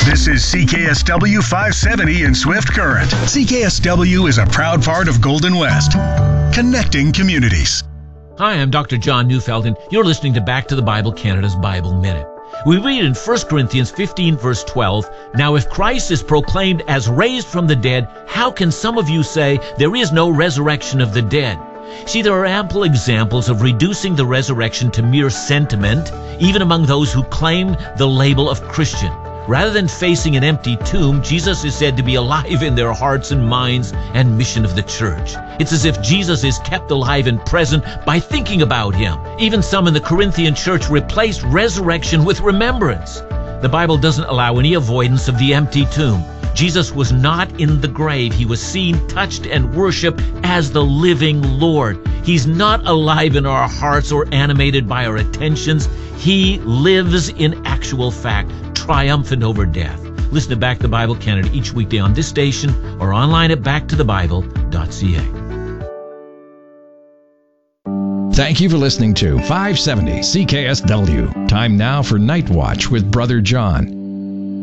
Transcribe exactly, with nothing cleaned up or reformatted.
This is C K S W five seventy in Swift Current. C K S W is a proud part of Golden West, connecting communities. Hi, I'm Doctor John Neufeld, and you're listening to Back to the Bible Canada's Bible Minute. We read in First Corinthians fifteen, verse twelve, "Now if Christ is proclaimed as raised from the dead, how can some of you say there is no resurrection of the dead?" See, there are ample examples of reducing the resurrection to mere sentiment, even among those who claim the label of Christian. Rather than facing an empty tomb, Jesus is said to be alive in their hearts and minds and mission of the church. It's as if Jesus is kept alive and present by thinking about him. Even some in the Corinthian church replaced resurrection with remembrance. The Bible doesn't allow any avoidance of the empty tomb. Jesus was not in the grave. He was seen, touched, and worshipped as the living Lord. He's not alive in our hearts or animated by our attentions. He lives in actual fact, triumphant over death. Listen to Back to the Bible Canada each weekday on this station or online at back to the bible dot c a. Thank you for listening to five seventy C K S W. Time now for Night Watch with Brother John.